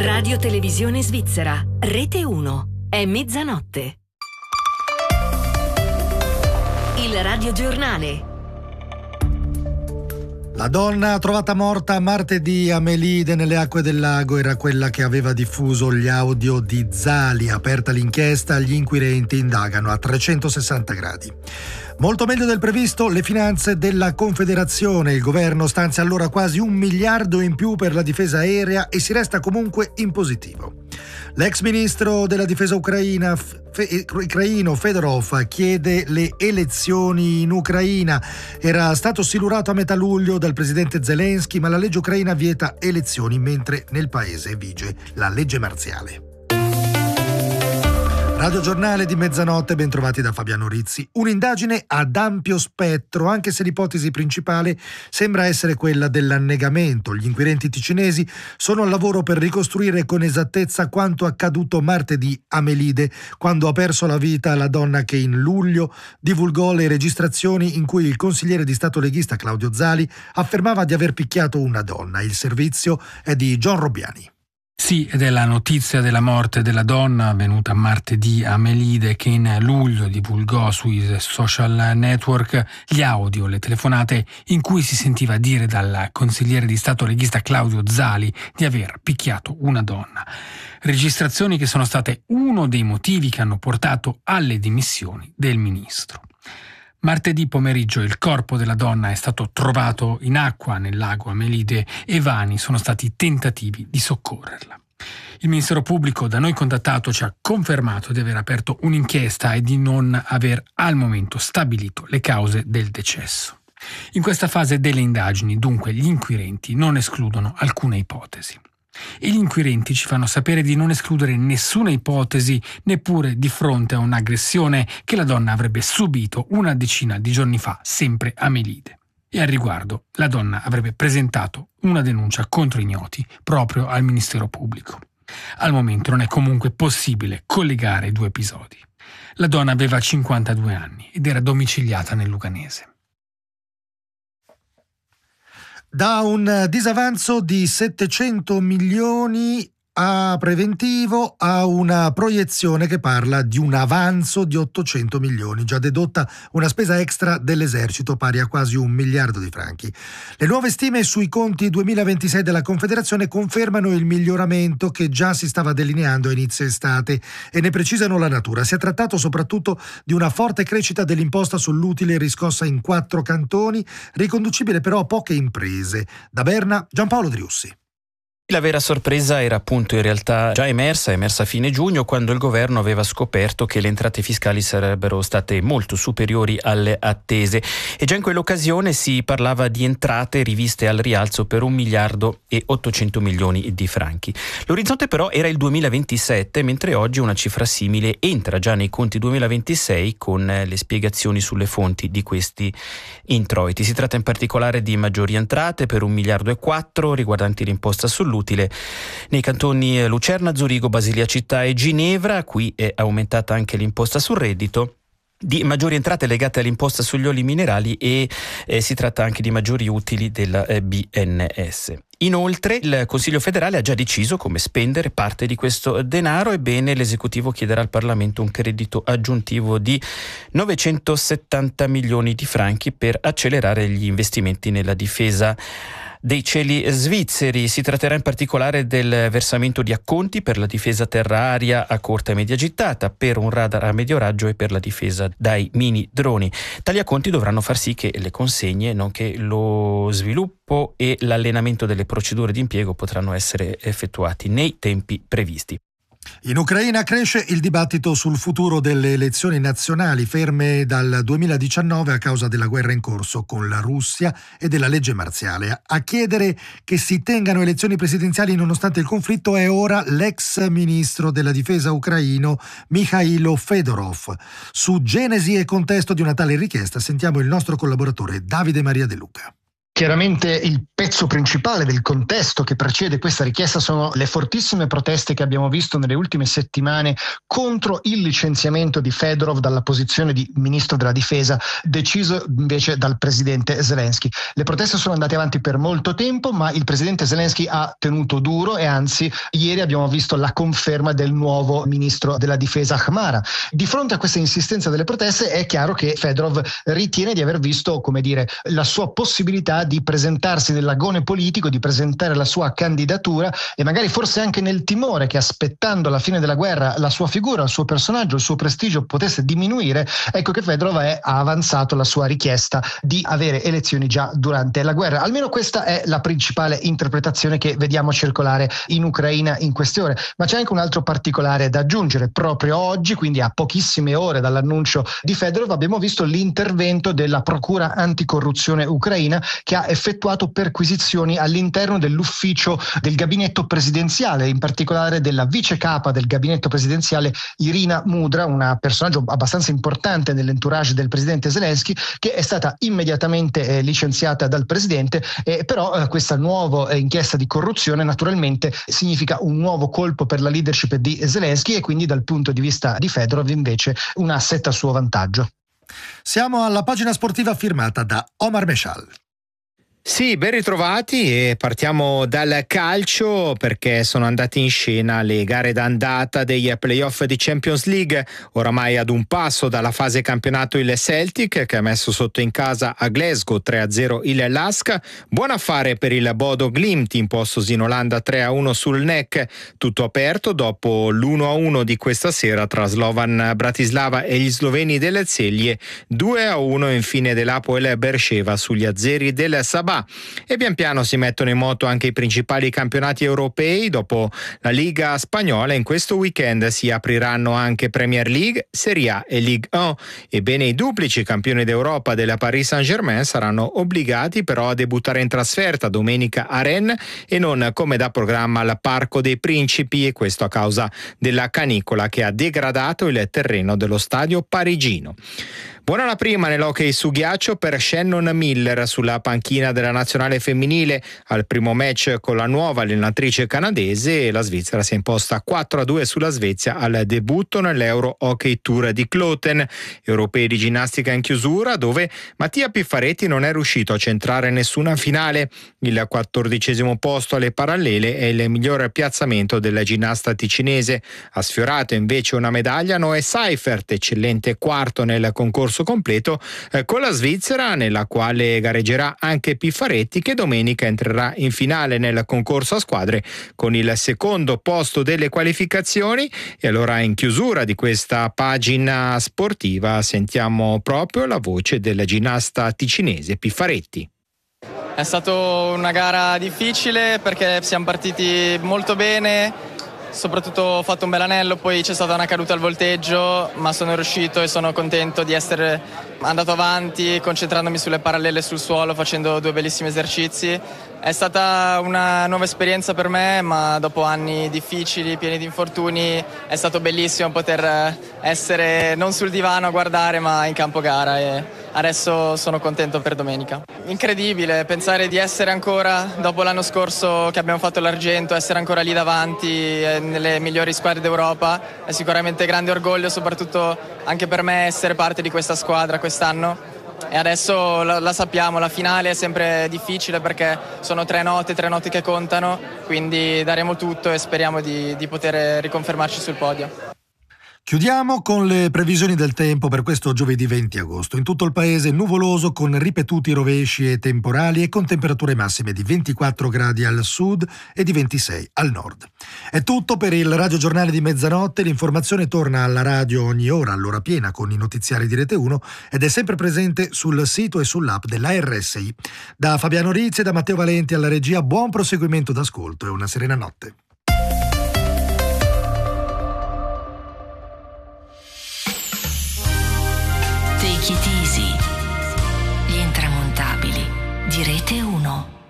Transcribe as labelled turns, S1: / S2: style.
S1: Radio Televisione Svizzera, Rete 1, è mezzanotte. Il radiogiornale.
S2: La donna trovata morta martedì a Melide nelle acque del lago era quella che aveva diffuso gli audio di Zali. Aperta l'inchiesta, gli inquirenti indagano a 360 gradi. Molto meglio del previsto le finanze della Confederazione. Il governo stanzia allora quasi 1 miliardo in più per la difesa aerea e si resta comunque in positivo. L'ex ministro della difesa ucraino Fedorov chiede le elezioni in Ucraina. Era stato silurato a metà luglio dal presidente Zelensky, ma la legge ucraina vieta elezioni mentre nel paese vige la legge marziale. Radio Giornale di mezzanotte, ben trovati da Fabiano Rizzi. Un'indagine ad ampio spettro, anche se l'ipotesi principale sembra essere quella dell'annegamento. Gli inquirenti ticinesi sono al lavoro per ricostruire con esattezza quanto accaduto martedì a Melide, quando ha perso la vita la donna che in luglio divulgò le registrazioni in cui il consigliere di Stato leghista Claudio Zali affermava di aver picchiato una donna. Il servizio è di John Robbiani.
S3: Sì, ed è la notizia della morte della donna avvenuta martedì a Melide, che in luglio divulgò sui social network gli audio, le telefonate in cui si sentiva dire dal consigliere di Stato leghista Claudio Zali di aver picchiato una donna. Registrazioni che sono state uno dei motivi che hanno portato alle dimissioni del ministro. Martedì pomeriggio il corpo della donna è stato trovato in acqua nel lago a Melide e vani sono stati i tentativi di soccorrerla. Il Ministero Pubblico da noi contattato ci ha confermato di aver aperto un'inchiesta e di non aver al momento stabilito le cause del decesso. In questa fase delle indagini, dunque, gli inquirenti non escludono alcuna ipotesi. E gli inquirenti ci fanno sapere di non escludere nessuna ipotesi neppure di fronte a un'aggressione che la donna avrebbe subito una decina di giorni fa, sempre a Melide. E al riguardo la donna avrebbe presentato una denuncia contro ignoti proprio al Ministero Pubblico. Al momento non è comunque possibile collegare i due episodi. La donna aveva 52 anni ed era domiciliata nel Luganese.
S2: Da un disavanzo di 700 milioni a preventivo a una proiezione che parla di un avanzo di 800 milioni, già dedotta una spesa extra dell'esercito pari a quasi 1 miliardo di franchi. Le nuove stime sui conti 2026 della Confederazione confermano il miglioramento che già si stava delineando a inizio estate e ne precisano la natura. Si è trattato soprattutto di una forte crescita dell'imposta sull'utile riscossa in 4 cantoni, riconducibile però a poche imprese. Da Berna, Giampaolo Driussi.
S4: La vera sorpresa era appunto in realtà già emersa a fine giugno, quando il governo aveva scoperto che le entrate fiscali sarebbero state molto superiori alle attese e già in quell'occasione si parlava di entrate riviste al rialzo per 1 miliardo e 800 milioni di franchi. L'orizzonte però era il 2027, mentre oggi una cifra simile entra già nei conti 2026 con le spiegazioni sulle fonti di questi introiti. Si tratta in particolare di maggiori entrate per 1 miliardo e 4 riguardanti l'imposta sull'utile nei cantoni Lucerna, Zurigo, Basilea Città e Ginevra. Qui è aumentata anche l'imposta sul reddito, di maggiori entrate legate all'imposta sugli oli minerali e si tratta anche di maggiori utili della BNS. Inoltre il Consiglio federale ha già deciso come spendere parte di questo denaro. Ebbene, l'esecutivo chiederà al Parlamento un credito aggiuntivo di 970 milioni di franchi per accelerare gli investimenti nella difesa dei cieli svizzeri. Si tratterà in particolare del versamento di acconti per la difesa terra-aria a corta e media gittata, per un radar a medio raggio e per la difesa dai mini droni. Tali acconti dovranno far sì che le consegne, nonché lo sviluppo e l'allenamento delle procedure di impiego potranno essere effettuati nei tempi previsti.
S2: In Ucraina cresce il dibattito sul futuro delle elezioni nazionali, ferme dal 2019 a causa della guerra in corso con la Russia e della legge marziale. A chiedere che si tengano elezioni presidenziali nonostante il conflitto è ora l'ex ministro della difesa ucraino Mikhailo Fedorov. Su genesi e contesto di una tale richiesta sentiamo il nostro collaboratore Davide Maria De Luca.
S5: Chiaramente il pezzo principale del contesto che precede questa richiesta sono le fortissime proteste che abbiamo visto nelle ultime settimane contro il licenziamento di Fedorov dalla posizione di ministro della difesa, deciso invece dal presidente Zelensky. Le proteste sono andate avanti per molto tempo, ma il presidente Zelensky ha tenuto duro e anzi ieri abbiamo visto la conferma del nuovo ministro della difesa Khmara. Di fronte a questa insistenza delle proteste è chiaro che Fedorov ritiene di aver visto, come dire, la sua possibilità di presentarsi nell'agone politico, di presentare la sua candidatura e magari forse anche nel timore che aspettando la fine della guerra la sua figura, il suo personaggio, il suo prestigio potesse diminuire, ecco che Fedorov ha avanzato la sua richiesta di avere elezioni già durante la guerra. Almeno questa è la principale interpretazione che vediamo circolare in Ucraina in queste ore, ma c'è anche un altro particolare da aggiungere. Proprio oggi, quindi a pochissime ore dall'annuncio di Fedorov, abbiamo visto l'intervento della Procura Anticorruzione ucraina che ha effettuato perquisizioni all'interno dell'ufficio del gabinetto presidenziale, in particolare della vice capa del gabinetto presidenziale Irina Mudra, un personaggio abbastanza importante nell'entourage del presidente Zelensky, che è stata immediatamente licenziata dal presidente, però questa nuova inchiesta di corruzione naturalmente significa un nuovo colpo per la leadership di Zelensky e quindi dal punto di vista di Fedorov invece un asset a suo vantaggio.
S2: Siamo alla pagina sportiva firmata da Omar Meshal.
S6: Sì, ben ritrovati e partiamo dal calcio perché sono andate in scena le gare d'andata dei playoff di Champions League. Oramai ad un passo dalla fase campionato il Celtic che ha messo sotto in casa a Glasgow 3-0 il Lask. Buon affare per il Bodo Glimt impostosi in Olanda 3-1 sul NEC. Tutto aperto dopo l'1-1 di questa sera tra Slovan Bratislava e gli sloveni del Celje, 2-1 infine dell'Apoel Beersheva sugli azzeri del Sabah. E pian piano si mettono in moto anche i principali campionati europei. Dopo la Liga spagnola in questo weekend si apriranno anche Premier League, Serie A e Ligue 1. Ebbene i duplici campioni d'Europa della Paris Saint-Germain saranno obbligati però a debuttare in trasferta domenica a Rennes e non come da programma al Parco dei Principi, e questo a causa della canicola che ha degradato il terreno dello stadio parigino. Buona la prima nell'hockey su ghiaccio per Shannon Miller sulla panchina della nazionale femminile. Al primo match con la nuova allenatrice canadese la Svizzera si è imposta 4-2 sulla Svezia al debutto nell'Euro Hockey Tour di Kloten. Europei di ginnastica in chiusura dove Mattia Piffaretti non è riuscito a centrare nessuna finale. Il 14° posto alle parallele è il miglior piazzamento della ginnasta ticinese. Ha sfiorato invece una medaglia Noé Seifert, eccellente quarto nel concorso completo con la Svizzera, nella quale gareggerà anche Piffaretti, che domenica entrerà in finale nel concorso a squadre con il secondo posto delle qualificazioni. E allora in chiusura di questa pagina sportiva sentiamo proprio la voce del ginnasta ticinese Piffaretti.
S7: È stata una gara difficile perché siamo partiti molto bene, soprattutto ho fatto un bel anello, poi c'è stata una caduta al volteggio, ma sono riuscito e sono contento di essere andato avanti concentrandomi sulle parallele sul suolo, facendo 2 bellissimi esercizi. È stata una nuova esperienza per me, ma dopo anni difficili, pieni di infortuni, è stato bellissimo poter essere non sul divano a guardare ma in campo gara, e adesso sono contento per domenica. Incredibile pensare di essere ancora, dopo l'anno scorso che abbiamo fatto l'argento, essere ancora lì davanti nelle migliori squadre d'Europa. È sicuramente grande orgoglio, soprattutto anche per me, essere parte di questa squadra quest'anno. E adesso la sappiamo, la finale è sempre difficile perché sono 3 note che contano, quindi daremo tutto e speriamo di poter riconfermarci sul podio.
S2: Chiudiamo con le previsioni del tempo per questo giovedì 20 agosto. In tutto il paese nuvoloso con ripetuti rovesci e temporali e con temperature massime di 24 gradi al sud e di 26 al nord. È tutto per il Radio Giornale di mezzanotte. L'informazione torna alla radio ogni ora, all'ora piena, con i notiziari di Rete 1 ed è sempre presente sul sito e sull'app della RSI. Da Fabiano Rizzi e da Matteo Valenti alla regia, buon proseguimento d'ascolto e una serena notte.
S1: Take it easy. Gli intramontabili di Rete 1.